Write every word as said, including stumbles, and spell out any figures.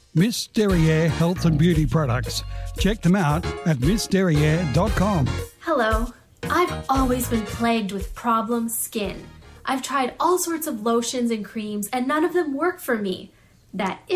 Miss Derriere Health and Beauty Products. Check them out at miss derriere dot com. Hello. I've always been plagued with problem skin. I've tried all sorts of lotions and creams, and none of them work for me. That